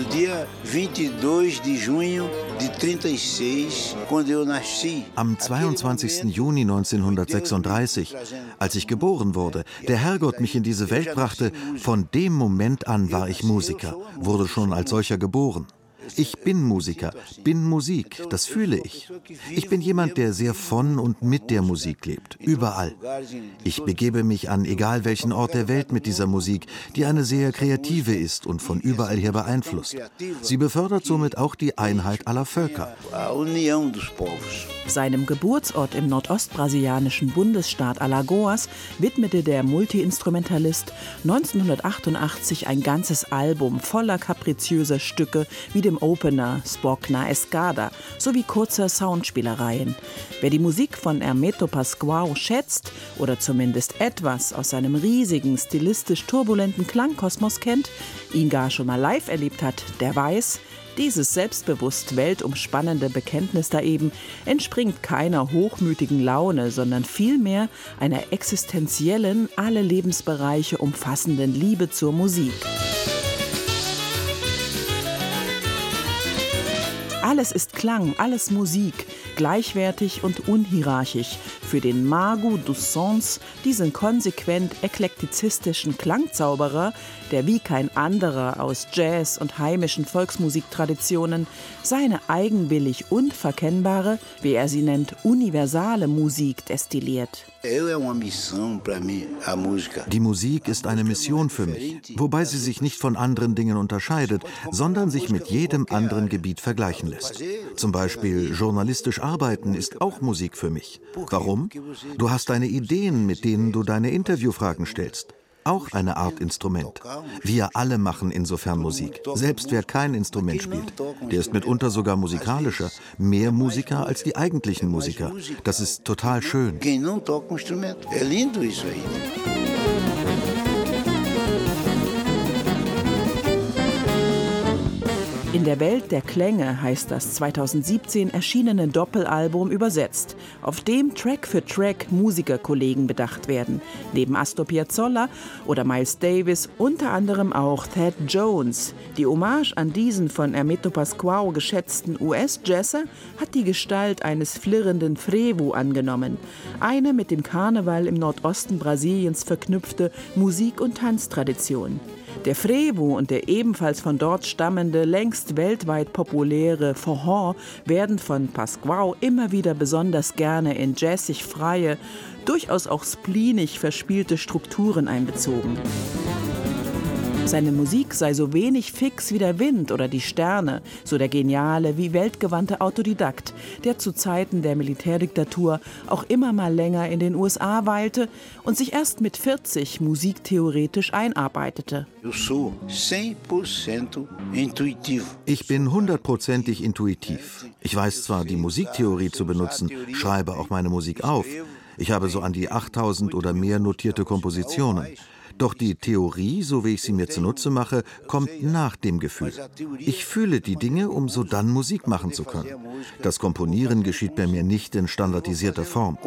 Am 22. Juni 1936, als ich geboren wurde, der Herrgott mich in diese Welt brachte, von dem Moment an war ich Musiker, wurde schon als solcher geboren. Ich bin Musiker, bin Musik, das fühle ich. Ich bin jemand, der sehr von und mit der Musik lebt, überall. Ich begebe mich an egal welchen Ort der Welt mit dieser Musik, die eine sehr kreative ist und von überall her beeinflusst. Sie befördert somit auch die Einheit aller Völker. Seinem Geburtsort im nordostbrasilianischen Bundesstaat Alagoas widmete der Multiinstrumentalist 1988 ein ganzes Album voller kapriziöser Stücke wie dem Opener Spock na Escada sowie kurzer Soundspielereien. Wer die Musik von Hermeto Pascoal schätzt oder zumindest etwas aus seinem riesigen, stilistisch turbulenten Klangkosmos kennt, ihn gar schon mal live erlebt hat, der weiß, dieses selbstbewusst weltumspannende Bekenntnis da eben entspringt keiner hochmütigen Laune, sondern vielmehr einer existenziellen, alle Lebensbereiche umfassenden Liebe zur Musik. Alles ist Klang, alles Musik, gleichwertig und unhierarchisch. Für den Mago dos Sons, diesen konsequent eklektizistischen Klangzauberer, der wie kein anderer aus Jazz und heimischen Volksmusiktraditionen seine eigenwillig unverkennbare, wie er sie nennt, universale Musik destilliert. Die Musik ist eine Mission für mich, wobei sie sich nicht von anderen Dingen unterscheidet, sondern sich mit jedem anderen Gebiet vergleichen lässt. Zum Beispiel journalistisch arbeiten ist auch Musik für mich. Warum? Du hast deine Ideen, mit denen du deine Interviewfragen stellst. Auch eine Art Instrument. Wir alle machen insofern Musik. Selbst wer kein Instrument spielt, der ist mitunter sogar musikalischer. Mehr Musiker als die eigentlichen Musiker. Das ist total schön. In der Welt der Klänge heißt das 2017 erschienene Doppelalbum übersetzt, auf dem Track für Track Musikerkollegen bedacht werden. Neben Astor Piazzolla oder Miles Davis unter anderem auch Thad Jones. Die Hommage an diesen von Hermeto Pascoal geschätzten US-Jazzer hat die Gestalt eines flirrenden Frevo angenommen. Eine mit dem Karneval im Nordosten Brasiliens verknüpfte Musik- und Tanztradition. Der Frevo und der ebenfalls von dort stammende, längst weltweit populäre Forró werden von Pascoal immer wieder besonders gerne in jazzig freie, durchaus auch spleenig verspielte Strukturen einbezogen. Seine Musik sei so wenig fix wie der Wind oder die Sterne, so der geniale wie weltgewandte Autodidakt, der zu Zeiten der Militärdiktatur auch immer mal länger in den USA weilte und sich erst mit 40 musiktheoretisch einarbeitete. Ich bin 100%ig intuitiv. Ich weiß zwar, die Musiktheorie zu benutzen, schreibe auch meine Musik auf. Ich habe so an die 8000 oder mehr notierte Kompositionen. Doch die Theorie, so wie ich sie mir zunutze mache, kommt nach dem Gefühl. Ich fühle die Dinge, um so dann Musik machen zu können. Das Komponieren geschieht bei mir nicht in standardisierter Form.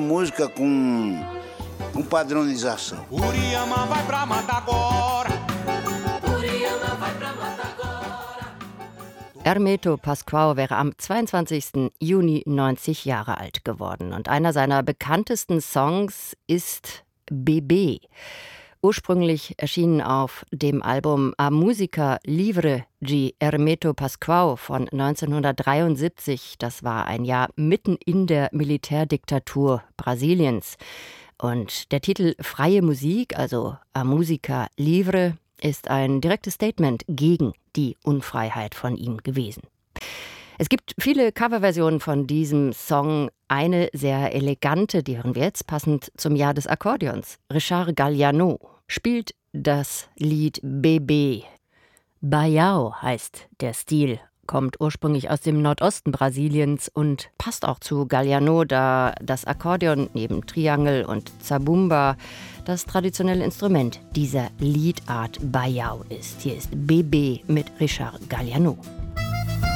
Hermeto Pascoal wäre am 22. Juni 90 Jahre alt geworden. Und einer seiner bekanntesten Songs ist Bebê. Ursprünglich erschienen auf dem Album A Música Livre de Hermeto Pascoal von 1973. Das war ein Jahr mitten in der Militärdiktatur Brasiliens. Und der Titel Freie Musik, also A Música Livre, ist ein direktes Statement gegen die Unfreiheit von ihm gewesen. Es gibt viele Coverversionen von diesem Song. Eine sehr elegante, die hören wir jetzt, passend zum Jahr des Akkordeons. Richard Galliano spielt das Lied Bebê. Baião heißt der Stil, kommt ursprünglich aus dem Nordosten Brasiliens und passt auch zu Galliano, da das Akkordeon neben Triangel und Zabumba das traditionelle Instrument dieser Liedart Baião ist. Hier ist Bebê mit Richard Galliano.